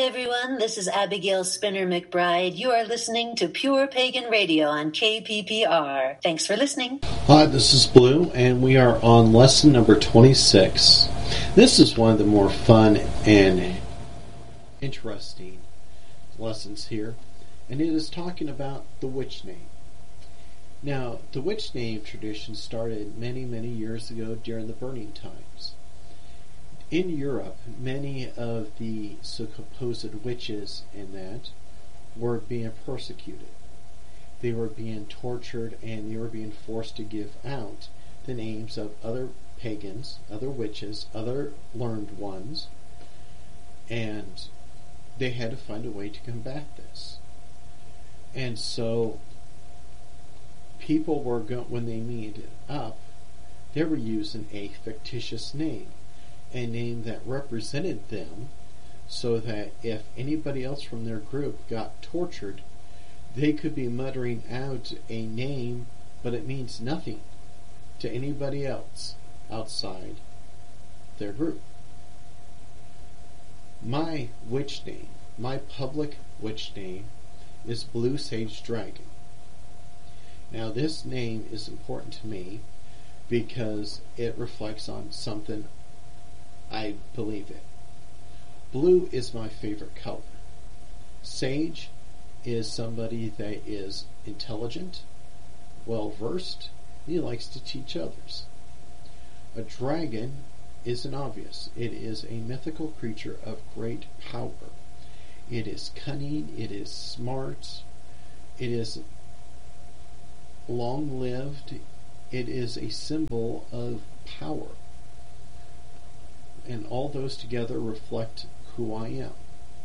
everyone. This is Abigail Spinner McBride. You are listening to Pure Pagan Radio on KPPR. Thanks for listening. Hi, this is Blue, and we are on lesson number 26. This is one of the more fun and interesting lessons here, and it is talking about the witch name. Now, the witch name tradition started many, many years ago during the burning times. In Europe, many of the supposed witches in that were being persecuted. They were being tortured, and they were being forced to give out the names of other pagans, other witches, other learned ones, and they had to find a way to combat this. And so people were when they meted up, they were using a fictitious name, a name that represented them, so that if anybody else from their group got tortured, they could be muttering out a name, but it means nothing to anybody else outside their group. My witch name, my public witch name, is Blue Sage Dragon. Now, this name is important to me because it reflects on something I believe in. Blue is my favorite color. Sage is somebody that is intelligent, well-versed, and he likes to teach others. A dragon isn't obvious. It is a mythical creature of great power. It is cunning, it is smart, it is long-lived, it is a symbol of power. And all those together reflect who I am.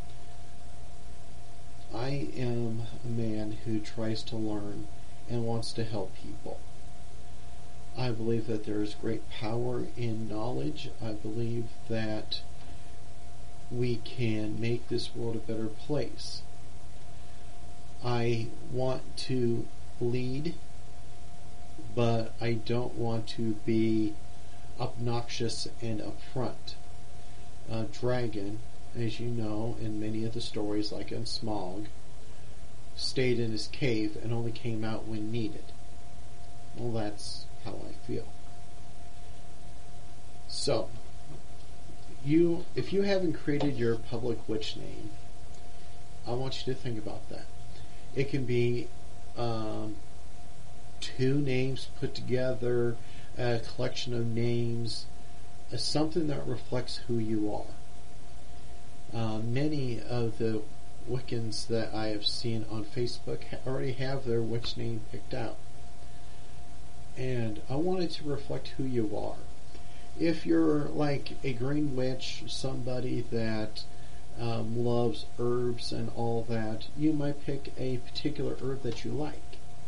I am a man who tries to learn and wants to help people. I believe that there is great power in knowledge. I believe that we can make this world a better place. I want to lead, but I don't want to be obnoxious and upfront. Dragon, as you know, in many of the stories, like in Smaug, stayed in his cave and only came out when needed. Well, that's how I feel. So, if you haven't created your public witch name, I want you to think about that. It can be two names put together, a collection of names, something that reflects who you are. Many of the Wiccans that I have seen on Facebook already have their witch name picked out. And I want it to reflect who you are. If you're like a green witch, somebody that loves herbs and all that, you might pick a particular herb that you like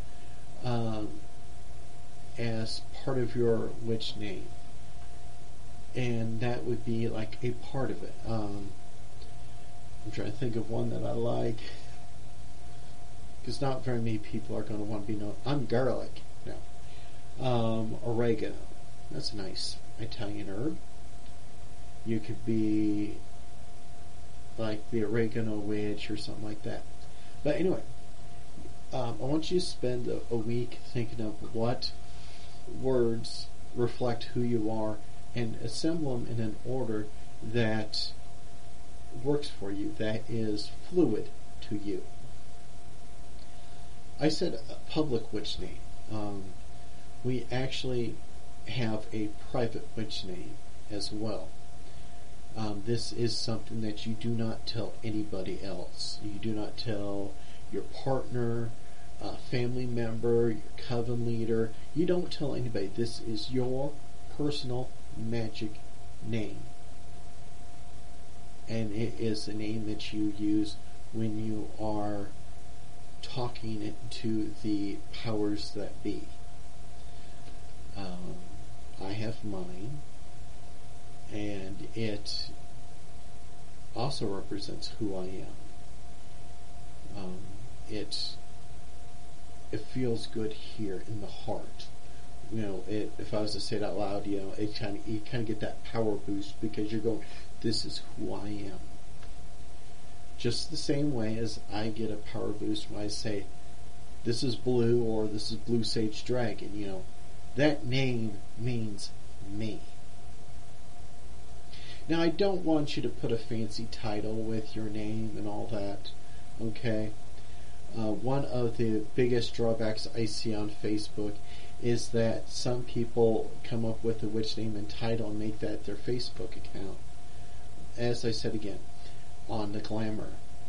as part of your witch name. And that would be like a part of it. I'm trying to think of one that I like, because not very many people are going to want to be known. I'm garlic. No. Oregano. That's a nice Italian herb. You could be like the oregano witch or something like that. But anyway, I want you to spend a week thinking of what words reflect who you are and assemble them in an order that works for you, that is fluid to you. I said a public witch name. We actually have a private witch name as well. This is something that you do not tell anybody else. You do not tell your partner, family member, your coven leader. You don't tell anybody. This is your personal magic name. And it is the name that you use when you are talking to the powers that be. I have mine, and it also represents who I am. It feels good here in the heart. You know, if I was to say it out loud, you know, you kind of get that power boost because you're going, this is who I am. Just the same way as I get a power boost when I say, this is Blue or this is Blue Sage Dragon, you know. That name means me. Now, I don't want you to put a fancy title with your name and all that, okay? One of the biggest drawbacks I see on Facebook is that some people come up with a witch name and title and make that their Facebook account. As I said again, on the glamour.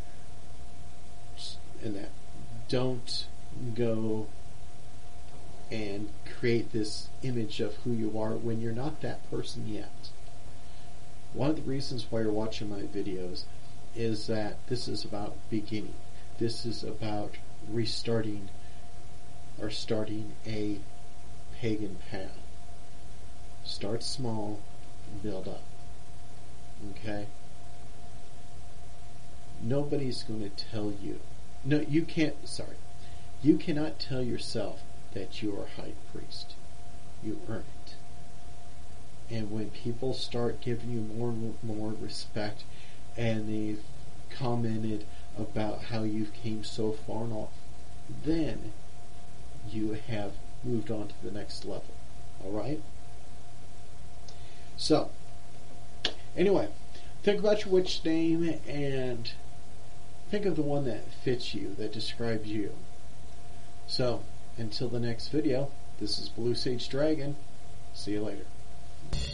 And that. Don't go and create this image of who you are when you're not that person yet. One of the reasons why you're watching my videos is that this is about beginning. This is about restarting or starting a pagan path. Start small and build up. Okay? Nobody's going to tell you. No, you can't, you cannot tell yourself that you are a high priest. You earn it. And when people start giving you more and more respect, and they've commented about how you've came so far and all, then you have moved on to the next level. Alright? So, anyway, think about your witch name and think of the one that fits you, that describes you. So, until the next video, this is Blue Sage Dragon. See you later.